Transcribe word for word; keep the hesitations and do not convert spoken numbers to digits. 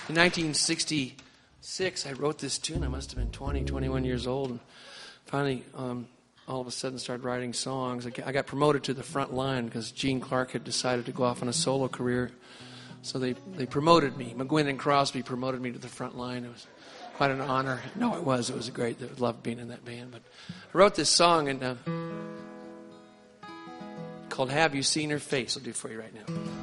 In nineteen sixty-six, I wrote this tune. I must have been twenty, twenty-one years old. And finally, um, all of a sudden, started writing songs. I got promoted to the front line because Gene Clark had decided to go off on a solo career. So they, they promoted me. McGuinn and Crosby promoted me to the front line. It was quite an honor. No, it was. It was a great. I loved being in that band. But I wrote this song and uh, called "Have You Seen Her Face?" I'll do it for you right now.